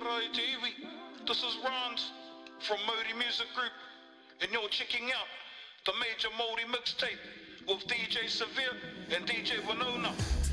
Alright, TV. This is Ron's from Modi Music Group, and you're checking out the Major Modi mixtape with DJ Severe and DJ Winona.